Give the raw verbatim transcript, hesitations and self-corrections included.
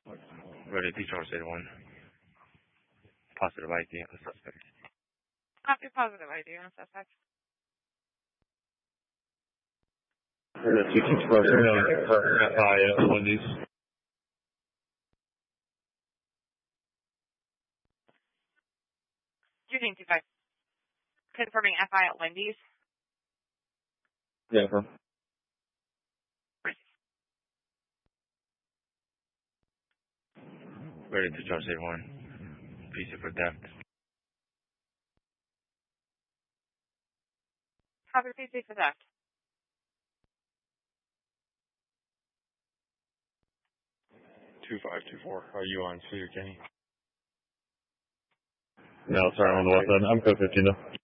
Ready to charge one. Positive I D on the suspect. Copy positive I D on the suspect. Ready to charge F I at Wendy's. Using two five. Confirming F I at Wendy's. Yeah, bro. Ready to charge one. P C for theft. Copy P C for theft. two five two four. Are you on Cedar Kenny? No, sorry, I'm on the west side. I'm code fifteen though.